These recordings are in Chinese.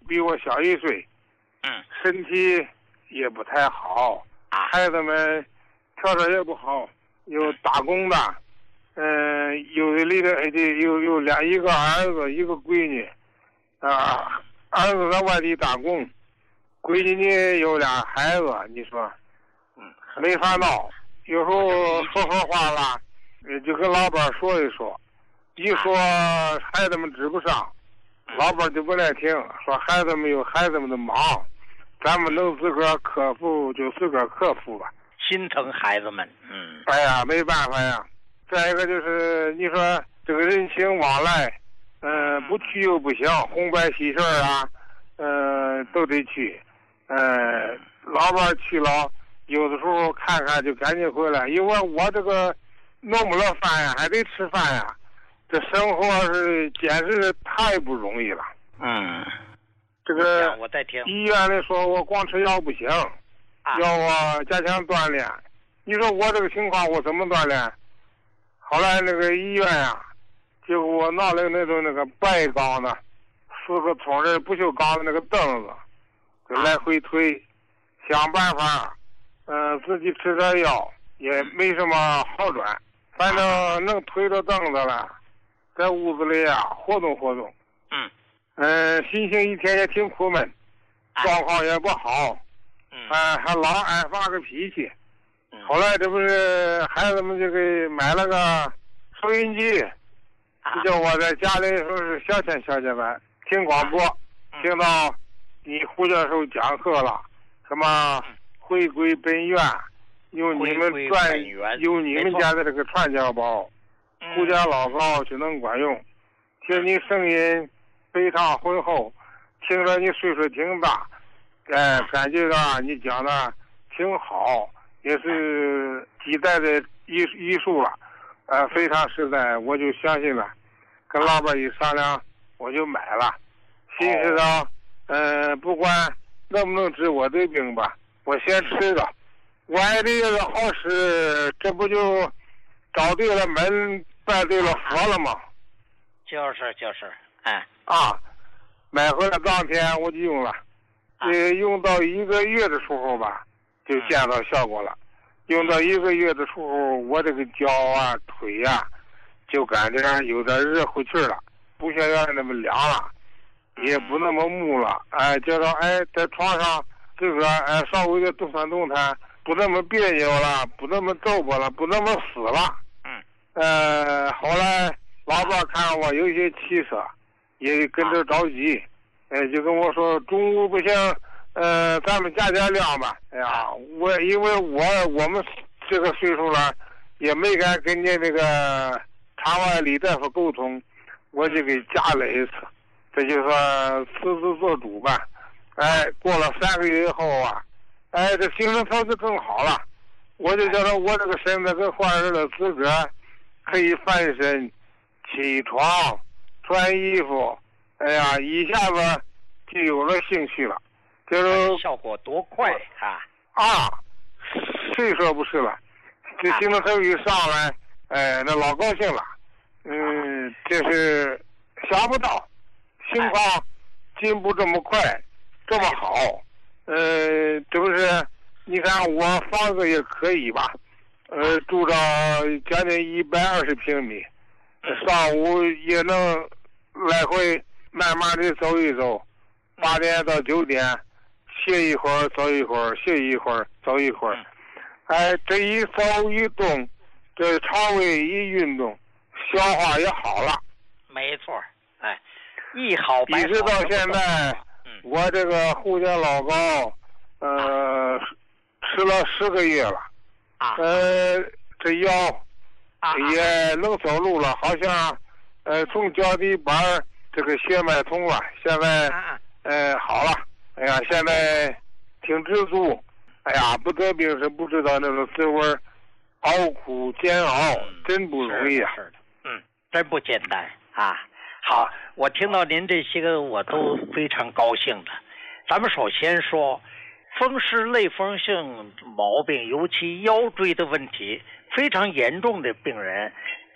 比我小1岁，身体也不太好，孩子们条件也不好，有打工的，有的离的有一个儿子一个闺女，儿子在外地打工，闺女呢有俩孩子，你说，没法闹。有时候说话了，就跟老板说一说，一说孩子们指不上，老板就不耐听，说孩子们有孩子们的忙，咱们能自个儿克服就自个儿克服吧。 心疼孩子们， 哎呀，没办法呀。再一个就是你说这个人情往来，不去又不行，红白喜事啊，都得去。老板去了，有的时候看看就赶紧回来，因为我这个弄不了饭呀，还得吃饭呀，这生活是简直是太不容易了。这个我在听。 医院里说我光吃药不行，要我加强锻炼。你说我这个情况我怎么锻炼？后来那个医院呀，就给我闹了那种那个白钢的4个冲人不锈钢的那个凳子，就来回推，想办法，自己吃点药也没什么好转，反正能推着凳子了，在屋子里啊活动活动。心情一天也挺苦闷，状况也不好，还老爱发个脾气。后来这不是孩子们就给买了个收音机，就叫我在家里说是消遣吧，听广播，听到你胡教授讲课了，什么回归本源，用你们家的这个传家宝，胡家老高就能管用。听你声音非常浑厚，听着你岁数挺大，感觉到你讲的挺好，也是几代的医术了，非常实在，我就相信了。跟老板一商量，我就买了，心思到，不管能不能治我的病吧，我先吃着。外地的好事，这不就找对了门，拜对了佛了吗？ 就是， 买回来当天我就用了，用到1个月的时候吧，就见到效果了。用到1个月的时候，我这个脚啊、腿呀，就感觉有点热乎气了，不像原来那么凉了，也不那么木了。觉得在床上自个稍微的动弹动弹，不那么别扭了，不那么皱巴了，不那么死了。后来老爸看我有些起色，也跟着着急，就跟我说中午不行，咱们加量吧。哎呀，因为我们这个岁数了，也没敢跟你那个场外李大夫沟通，我就给加了一次，这就说自作做主吧。过了3个月以后啊，这精神头就更好了。我就觉得我这个身子跟换人的资格，可以翻身、起床、穿衣服，一下子就有了兴趣了。就是效果多快谁说不是了？这精神头一上来，那老高兴了。这是想不到情况进步这么快，这么好。这不是你看我房子也可以吧？住着将近120平米，上午也能来回慢慢的走一走，8点到9点。歇一会儿，走一会儿，歇一会儿，走一会儿。这一走一动，这肠胃一运动，消化也好了。 没错，一好一直到现在，我这个胡家老高，吃了10个月了。这腰也能走路了，好像从脚底板这个血脉通了，现在好了。现在挺知足。不得病是不知道那种滋味，熬苦煎熬，真不容易啊。 是的，真不简单啊。好，我听到您这些个我都非常高兴的。咱们首先说，风湿类风性毛病，尤其腰椎的问题非常严重的病人，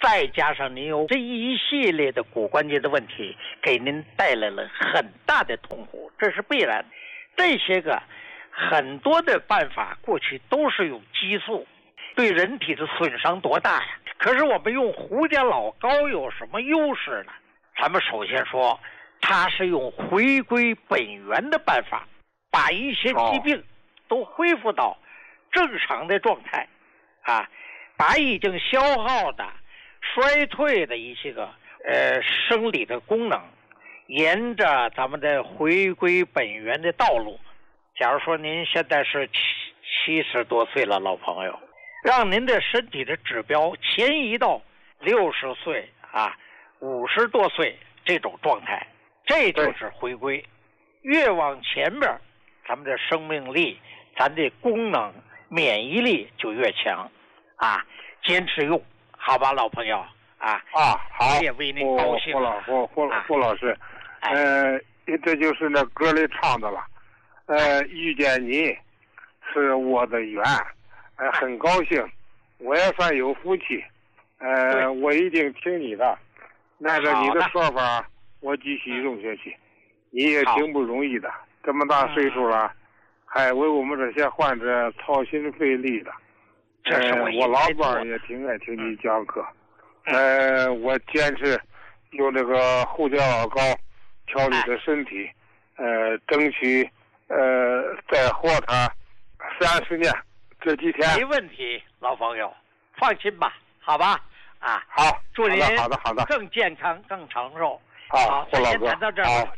再加上您有这一系列的骨关节的问题，给您带来了很大的痛苦，这是必然。这些个很多的办法过去都是用激素，对人体的损伤多大呀？可是我们用胡家老高有什么优势呢？咱们首先说，它是用回归本源的办法，把一些疾病都恢复到正常的状态，把已经消耗的、衰退的一些个生理的功能，沿着咱们的回归本源的道路。假如说您现在是70多岁了，老朋友，让您的身体的指标前移到60岁50多岁这种状态，这就是回归。越往前边，咱们的生命力、咱的功能、免疫力就越强坚持用，好吧，老朋友好， 我也为您高兴。 胡老师，这就是那歌里唱的了。遇见你是我的缘，很高兴，我也算有福气。我一定听你的，按照你的说法，我继续用下去。你也挺不容易的，这么大岁数了，还为我们这些患者操心费力的。我老伴也挺爱听你讲课。我坚持用这个胡椒老膏调理的身体，争取再活他30年。这几天没问题，老朋友，放心吧，好吧？ 好， 祝您好的， 更健康、更长寿。 好，胡老哥， 先谈到这儿。